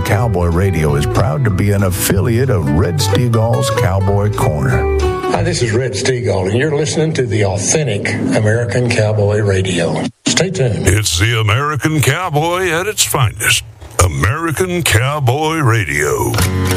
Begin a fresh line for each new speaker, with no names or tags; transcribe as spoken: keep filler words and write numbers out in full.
Cowboy Radio is proud to be an affiliate of Red Steagall's Cowboy Corner.
Hi, this is Red Steagall, and you're listening to the authentic American Cowboy Radio. Stay tuned.
It's the American Cowboy at its finest. American Cowboy Radio.